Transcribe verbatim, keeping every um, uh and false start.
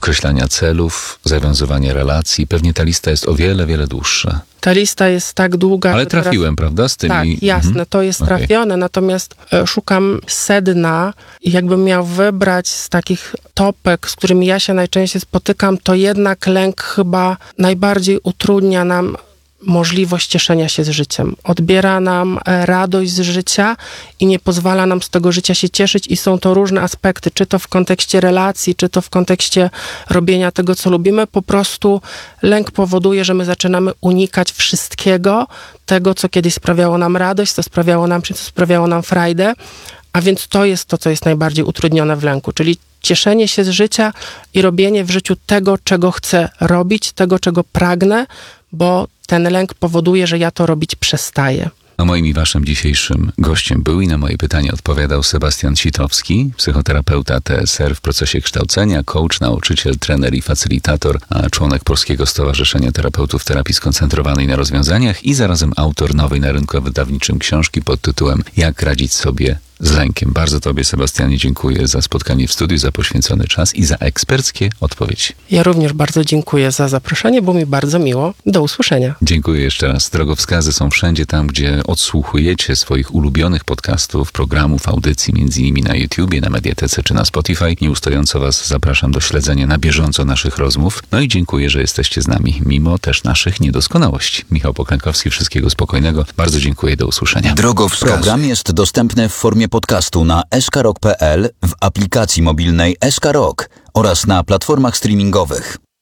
określania celów, zawiązywania relacji. Pewnie ta lista jest o wiele, wiele dłuższa. Ta lista jest tak długa, Ale że trafiłem, teraz... prawda, z tymi... Tak, jasne, mhm. to jest Okay. trafione, natomiast e, szukam sedna i jakbym miał wybrać z takich topek, z którymi ja się najczęściej spotykam, to jednak lęk chyba najbardziej utrudnia nam możliwość cieszenia się z życiem. Odbiera nam radość z życia i nie pozwala nam z tego życia się cieszyć i są to różne aspekty, czy to w kontekście relacji, czy to w kontekście robienia tego, co lubimy. Po prostu lęk powoduje, że my zaczynamy unikać wszystkiego, tego, co kiedyś sprawiało nam radość, co sprawiało nam, co sprawiało nam frajdę, a więc to jest to, co jest najbardziej utrudnione w lęku, czyli cieszenie się z życia i robienie w życiu tego, czego chcę robić, tego, czego pragnę, bo ten lęk powoduje, że ja to robić przestaję. A moim i waszym dzisiejszym gościem był i na moje pytanie odpowiadał Sebastian Sitowski, psychoterapeuta T S R w procesie kształcenia, coach, nauczyciel, trener i facylitator, a członek Polskiego Stowarzyszenia Terapeutów Terapii Skoncentrowanej na Rozwiązaniach i zarazem autor nowej na rynku wydawniczym książki pod tytułem Jak radzić sobie z lękiem. Bardzo tobie, Sebastianie, dziękuję za spotkanie w studiu, za poświęcony czas i za eksperckie odpowiedzi. Ja również bardzo dziękuję za zaproszenie, było mi bardzo miło. Do usłyszenia. Dziękuję jeszcze raz. Drogowskazy są wszędzie tam, gdzie odsłuchujecie swoich ulubionych podcastów, programów, audycji, między innymi na YouTubie, na Mediatece czy na Spotify. Nieustająco was zapraszam do śledzenia na bieżąco naszych rozmów. No i dziękuję, że jesteście z nami, mimo też naszych niedoskonałości. Michał Poklękowski, wszystkiego spokojnego. Bardzo dziękuję, do usłyszenia. Drogowskazy. Program jest dostępny w formie podcastu na s k rock kropka p l, w aplikacji mobilnej S K Rock oraz na platformach streamingowych.